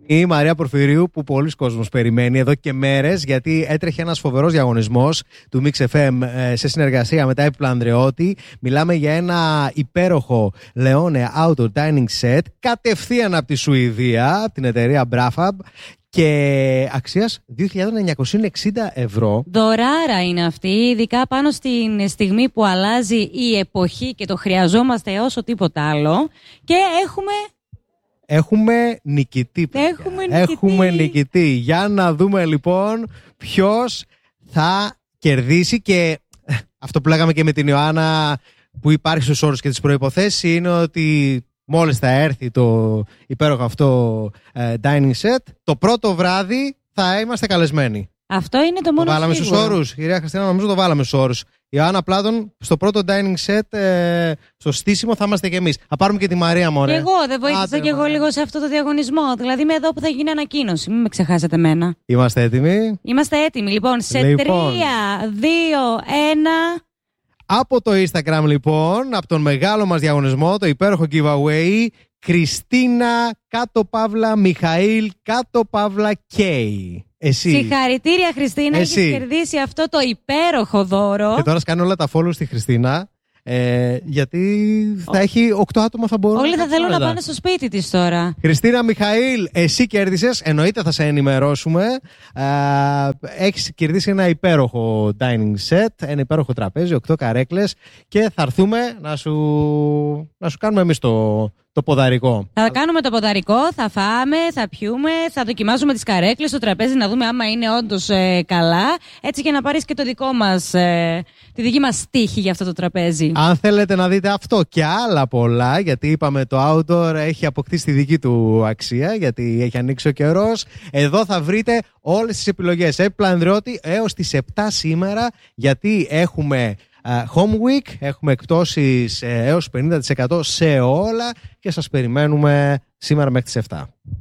Η Μαρία Πορφυρίου, που πολλοί κόσμος περιμένει εδώ και μέρες, γιατί έτρεχε ένας φοβερός διαγωνισμός του Mix FM σε συνεργασία με τα Έπιπλα Ανδρεώτη. Μιλάμε για ένα υπέροχο Leone Outdoor Dining Set, κατευθείαν από τη Σουηδία, από την εταιρεία Brafab, και αξίας 2.960 ευρώ. Δωράρα είναι αυτή, ειδικά πάνω στην στιγμή που αλλάζει η εποχή και το χρειαζόμαστε όσο τίποτα άλλο. Και Έχουμε νικητή. Έχουμε νικητή. Για να δούμε λοιπόν ποιος θα κερδίσει. Και αυτό που λέγαμε και με την Ιωάννα, που υπάρχει στους όρους και τις προϋποθέσεις, είναι ότι μόλις θα έρθει το υπέροχο αυτό dining set, το πρώτο βράδυ θα είμαστε καλεσμένοι. Αυτό είναι το μόνο το βάλαμε στους όρους. Κυρία Χριστίνα, νομίζω το βάλαμε στους όρους. Η Ιωάννα Πλάτων, στο πρώτο dining set, στο στήσιμο θα είμαστε κι εμείς. Θα πάρουμε και τη Μαρία, μωρέ. Και εγώ δεν βοήθησα κι εγώ λίγο σε αυτό το διαγωνισμό. Δηλαδή είμαι εδώ που θα γίνει ανακοίνωση. Μην με ξεχάσετε εμένα. Είμαστε έτοιμοι. Είμαστε έτοιμοι. Λοιπόν, σε 3, 2, 1. Από το Instagram, λοιπόν, από τον μεγάλο μας διαγωνισμό, το υπέροχο giveaway, Χριστίνα _ Μιχαήλ _ Κέι. Εσύ. Συγχαρητήρια, Χριστίνα, έχεις κερδίσει αυτό το υπέροχο δώρο. Και τώρα σκάνω όλα τα follow στη Χριστίνα, γιατί θα έχει 8 άτομα θα μπορούν. Όλοι θα θέλουν να πάνε στο σπίτι της τώρα. Χριστίνα Μιχαήλ, εσύ κέρδισες. Εννοείται θα σε ενημερώσουμε. Έχεις κερδίσει ένα υπέροχο dining set, ένα υπέροχο τραπέζι, 8 καρέκλες, και θα έρθουμε να σου κάνουμε εμείς το ποδαρικό. Θα κάνουμε το ποδαρικό, θα φάμε, θα πιούμε, θα δοκιμάζουμε τις καρέκλες στο τραπέζι να δούμε άμα είναι όντως καλά. Έτσι για να πάρεις και το δικό μας, τη δική μας τύχη για αυτό το τραπέζι. Αν θέλετε να δείτε αυτό και άλλα πολλά, γιατί είπαμε το outdoor έχει αποκτήσει τη δική του αξία, γιατί έχει ανοίξει ο καιρός, εδώ θα βρείτε όλες τις επιλογές. Έπιπλα Ανδρεώτη έως τις 7 σήμερα, γιατί έχουμε Home Week, έχουμε εκπτώσεις έως 50% σε όλα και σας περιμένουμε σήμερα μέχρι τις 7.